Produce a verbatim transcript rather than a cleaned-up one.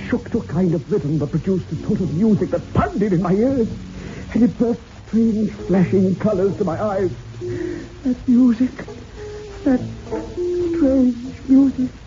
shook to a kind of rhythm that produced a sort of music that pounded in my ears. And it brought strange flashing colors to my eyes. That music, that strange music.